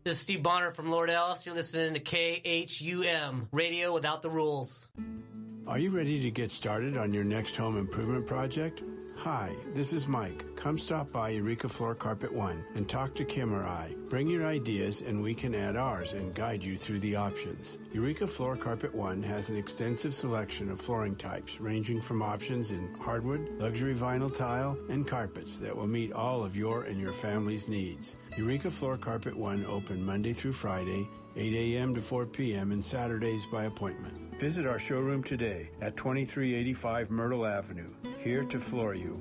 This is Steve Bonner from Lord Ellis. You're listening to KHUM, Radio Without the Rules. Are you ready to get started on your next home improvement project? Hi, this is Mike. Come stop by Eureka Floor Carpet One and talk to Kim or I. Bring your ideas and we can add ours and guide you through the options. Eureka Floor Carpet One has an extensive selection of flooring types ranging from options in hardwood, luxury vinyl tile, and carpets that will meet all of your and your family's needs. Eureka Floor Carpet One open Monday through Friday, 8 a.m. to 4 p.m. and Saturdays by appointment. Visit our showroom today at 2385 Myrtle Avenue, here to floor you.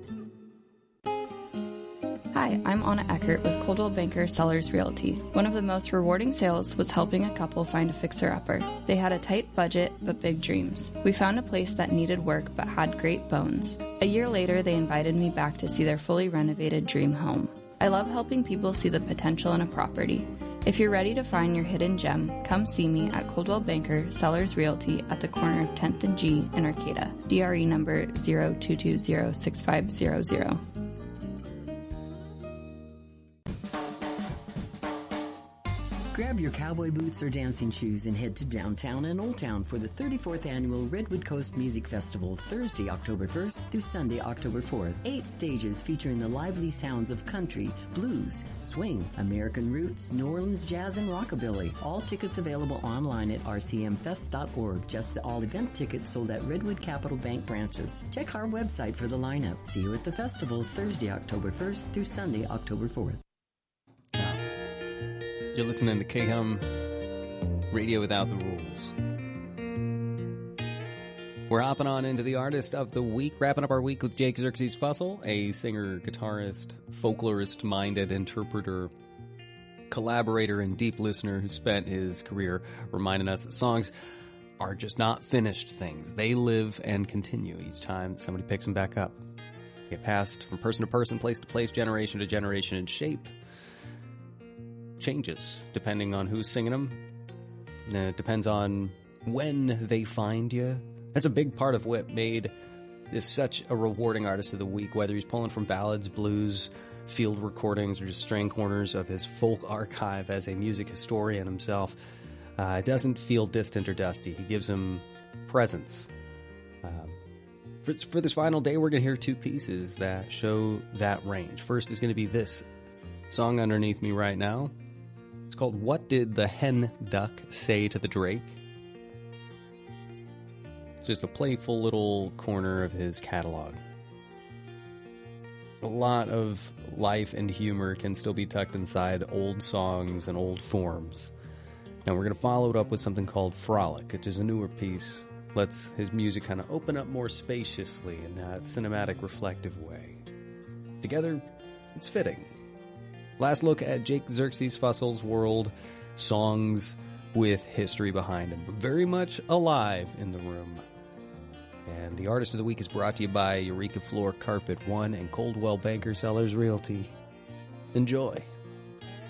Hi, I'm Anna Eckert with Coldwell Banker Sellers Realty. One of the most rewarding sales was helping a couple find a fixer-upper. They had a tight budget but big dreams. We found a place that needed work but had great bones. A year later, they invited me back to see their fully renovated dream home. I love helping people see the potential in a property. If you're ready to find your hidden gem, come see me at Coldwell Banker Sellers Realty at the corner of 10th and G in Arcata. DRE number 02206500. Grab your cowboy boots or dancing shoes and head to downtown and Old Town for the 34th Annual Redwood Coast Music Festival, Thursday, October 1st through Sunday, October 4th. 8 stages featuring the lively sounds of country, blues, swing, American roots, New Orleans jazz, and rockabilly. All tickets available online at rcmfest.org. Just the all-event tickets sold at Redwood Capital Bank branches. Check our website for the lineup. See you at the festival, Thursday, October 1st through Sunday, October 4th. You're listening to KHUM, Radio Without the Rules. We're hopping on into the Artist of the Week, wrapping up our week with Jake Xerxes Fussell, a singer, guitarist, folklorist-minded interpreter, collaborator, and deep listener who spent his career reminding us that songs are just not finished things. They live and continue each time somebody picks them back up. They get passed from person to person, place to place, generation to generation, and shape changes depending on who's singing them. It depends on when they find you. That's a big part of what made this such a rewarding Artist of the Week, whether he's pulling from ballads, blues, field recordings, or just straying corners of his folk archive as a music historian himself. It doesn't feel distant or dusty. He gives him presence. For this final day, we're going to hear 2 pieces that show that range. First is going to be this song underneath me right now. It's called What Did the Hen Duck Say to the Drake? It's just a playful little corner of his catalog. A lot of life and humor can still be tucked inside old songs and old forms. Now we're going to follow it up with something called Frolic, which is a newer piece. Lets his music kind of open up more spaciously in that cinematic, reflective way. Together, it's fitting. Last look at Jake Xerxes Fussell's world, songs with history behind them, very much alive in the room. And the Artist of the Week is brought to you by Eureka Floor Carpet One and Coldwell Banker Sellers Realty. Enjoy.